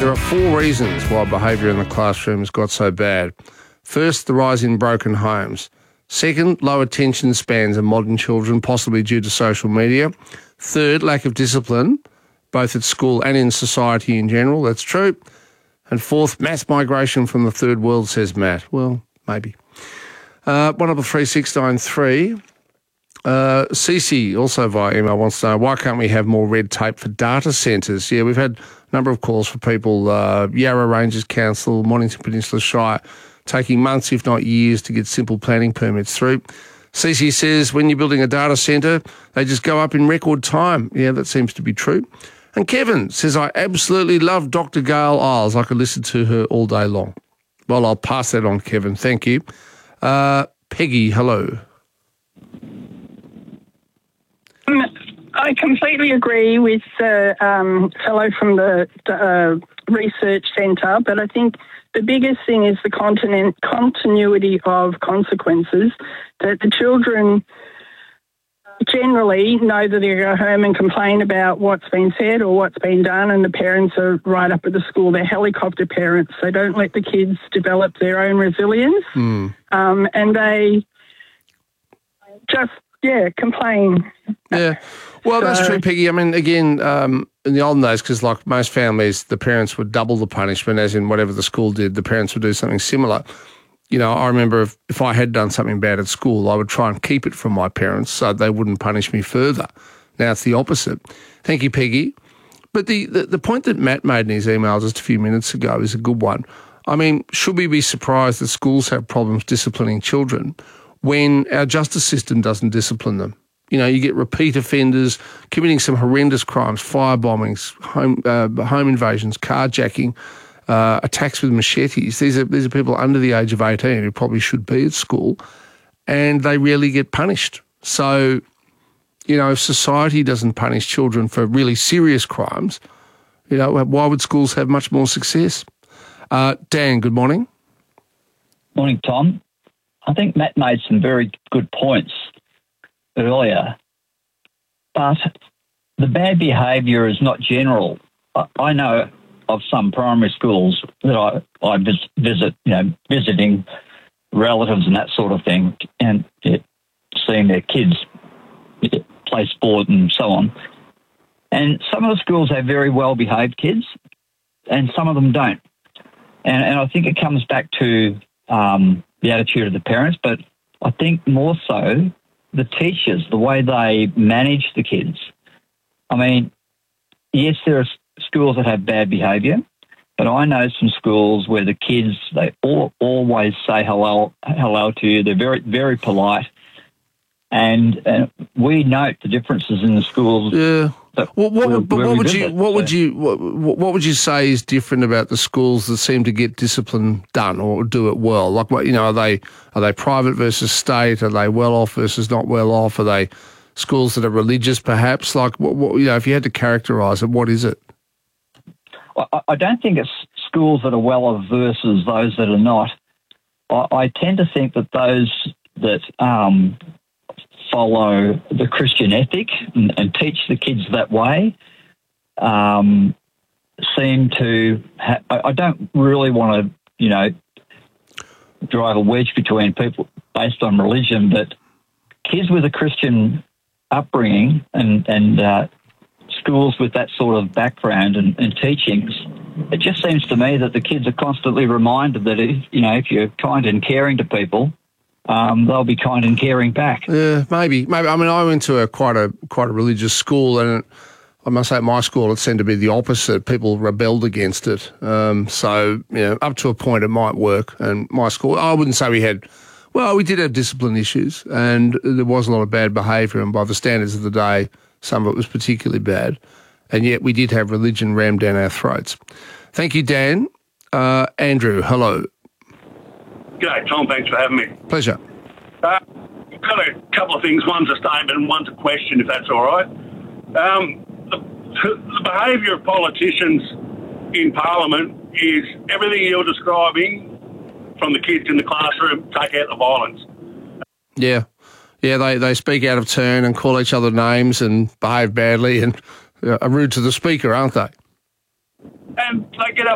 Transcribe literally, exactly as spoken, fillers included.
There are four reasons why behaviour in the classroom has got so bad. First, the rise in broken homes. Second, low attention spans of modern children, possibly due to social media. Third, lack of discipline, both at school and in society in general. That's true. And fourth, mass migration from the third world, says Matt. Well, maybe. Uh, one double three six nine three. Uh, Cece, also via email, wants to know, why can't we have more red tape for data centres? Yeah, we've had a number of calls for people, uh, Yarra Ranges Council, Mornington Peninsula Shire, taking months, if not years, to get simple planning permits through. Cece says, when you're building a data centre, they just go up in record time. Yeah, that seems to be true. And Kevin says, I absolutely love Doctor Gail Isles. I could listen to her all day long. Well, I'll pass that on, Kevin. Thank you. Uh, Peggy, hello. Um, I completely agree with the um, fellow from the uh, research centre, but I think the biggest thing is the continent, continuity of consequences, that the children generally know that they go home and complain about what's been said or what's been done, and the parents are right up at the school. They're helicopter parents. They don't let the kids develop their own resilience, Mm. um, and they just, yeah, complain. Yeah. Well, that's So- true, Peggy. I mean, again, um, in the olden days, because like most families, the parents would double the punishment, as in whatever the school did, the parents would do something similar. You know, I remember if, if I had done something bad at school, I would try and keep it from my parents so they wouldn't punish me further. Now it's the opposite. Thank you, Peggy. But the, the, the point that Matt made in his email just a few minutes ago is a good one. I mean, should we be surprised that schools have problems disciplining children when our justice system doesn't discipline them? You know, you get repeat offenders committing some horrendous crimes, fire bombings, home uh, home invasions, carjacking, uh, attacks with machetes. These are these are people under the age of eighteen who probably should be at school, and they rarely get punished. So, you know, if society doesn't punish children for really serious crimes, you know, why would schools have much more success? Uh, Dan, good morning. Morning, Tom. I think Matt made some very good points earlier, but the bad behaviour is not general. I, I know of some primary schools that I, I vis- visit, you know, visiting relatives and that sort of thing, and it, seeing their kids play sport and so on. And some of the schools have very well-behaved kids, and some of them don't. And, and I think it comes back to um, the attitude of the parents, but I think more so the teachers, the way they manage the kids. I mean, yes, there are schools that have bad behaviour, but I know some schools where the kids, they all, always say hello, hello to you. They're very, very polite. And, and we note the differences in the schools. Yeah. Well, what, where- but where what we would you visit, what would so. you what, what would you say is different about the schools that seem to get discipline done or do it well? Like, what you know, are they are they private versus state? Are they well off versus not well off? Are they schools that are religious, perhaps? Like, what, what you know, if you had to characterise it, what is it? I, I don't think it's schools that are well off versus those that are not. I, I tend to think that those that um, follow the Christian ethic and, and teach the kids that way um, seem to ha- I, I don't really want to, you know, drive a wedge between people based on religion, but kids with a Christian upbringing and, and uh, schools with that sort of background and, and teachings, it just seems to me that the kids are constantly reminded that, if, you know, if you're kind and caring to people, Um, they'll be kind and caring back. Yeah, maybe, maybe. I mean, I went to a quite a quite a religious school, and I must say, at my school, it seemed to be the opposite. People rebelled against it. Um, so, you know, up to a point, it might work. And my school, I wouldn't say we had. Well, we did have discipline issues, and there was a lot of bad behaviour. And by the standards of the day, some of it was particularly bad. And yet, we did have religion rammed down our throats. Thank you, Dan. Uh, Andrew, hello. G'day, Tom. Thanks for having me. Pleasure. Uh, I've got a couple of things. One's a statement and one's a question, if that's all right. Um, the, the behaviour of politicians in Parliament is everything you're describing from the kids in the classroom, take out the violence. Yeah. Yeah, they, they speak out of turn and call each other names and behave badly and uh, are rude to the speaker, aren't they? And they get up